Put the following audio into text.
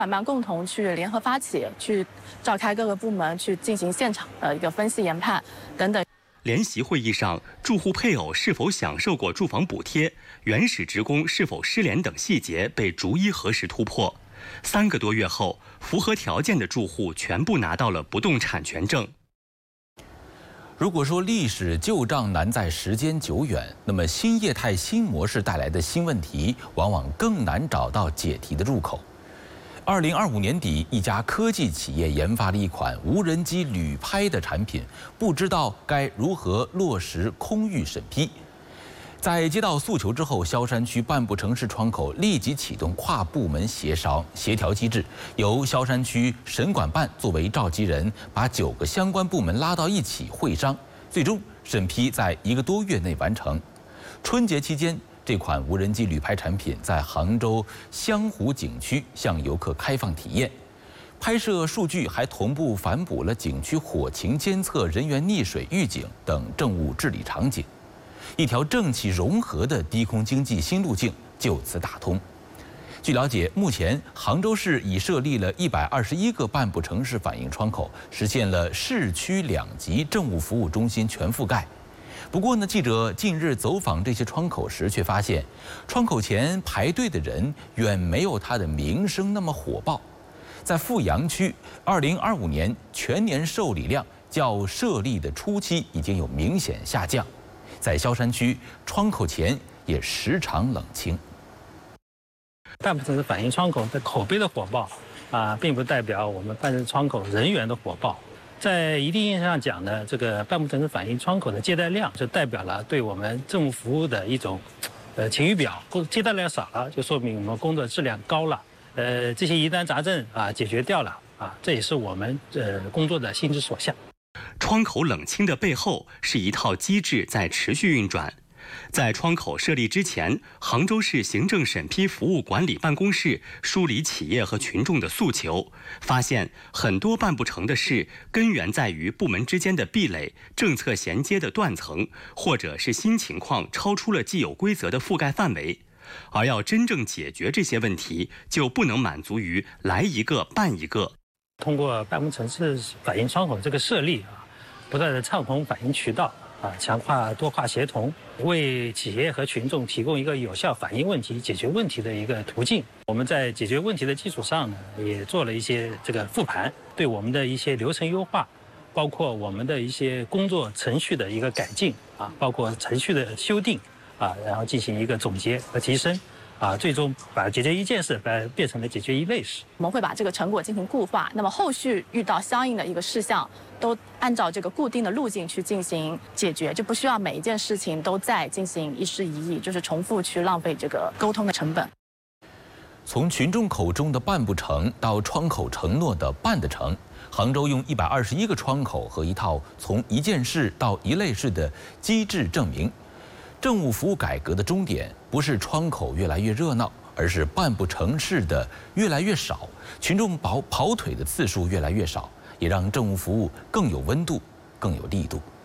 缓慢共同去联合发起，去召开各个部门去进行现场的一个分析研判等等。 联席会议上，住户配偶是否享受过住房补贴、原始职工是否失联等细节被逐一核实突破。3个多月后，符合条件的住户全部拿到了不动产权证。 如果说历史旧账难在时间久远，那么新业态新模式带来的新问题，往往更难找到解题的入口。2025年底，一家科技企业研发了一款无人机旅拍的产品，不知道该如何落实空域审批。在接到诉求之后，萧山区半步城市窗口立即启动跨部门协调机制，由萧山区审管办作为召集人，把9个相关部门拉到一起会商，最终审批在1个多月内完成。春节期间，这款无人机旅拍产品在杭州湘湖景区向游客开放体验，拍摄数据还同步反哺了景区火情监测、人员溺水预警等政务治理场景。一条政企融合的低空经济新路径就此打通。据了解，目前杭州市已设立了121个半步城市反映窗口，实现了市区2级政务服务中心全覆盖。不过呢，记者近日走访这些窗口时，却发现窗口前排队的人远没有它的名声那么火爆。在富阳区，2025年全年受理量较设立的初期已经有明显下降。在萧山区，窗口前也时常冷清。 半步城市反映窗口的口碑的火爆并不代表我们办事窗口人员的火爆。在一定意义上讲呢，这个半步城市反映窗口的接待量，就代表了对我们政务服务的一种晴雨表。接待量少了，就说明我们工作质量高了。这些疑难杂症解决掉了这也是我们工作的心之所向。 窗口冷清的背后是一套机制在持续运转。在窗口设立之前，杭州市行政审批服务管理办公室梳理企业和群众的诉求，发现很多办不成的事根源在于部门之间的壁垒、政策衔接的断层，或者是新情况超出了既有规则的覆盖范围。而要真正解决这些问题，就不能满足于来一个办一个。 通过半步城市反映窗口这个设立不断的畅通反映渠道强化多跨协同，为企业和群众提供一个有效反映问题、解决问题的一个途径。我们在解决问题的基础上呢，也做了一些这个复盘，对我们的一些流程优化，包括我们的一些工作程序的一个改进包括程序的修订然后进行一个总结和提升。最终把解决一件事变成了解决一类事。 我们会把这个成果进行固化，那么后续遇到相应的一个事项，都按照这个固定的路径去进行解决，就不需要每一件事情都再进行一事一议，就是重复去浪费这个沟通的成本。 从群众口中的办不成到窗口承诺的办得成，杭州用121个窗口和一套从一件事到一类事的机制证明，政务服务改革的终点不是窗口越来越热闹，而是半步城市的越来越少，群众跑腿的次数越来越少，也让政务服务更有温度，更有力度。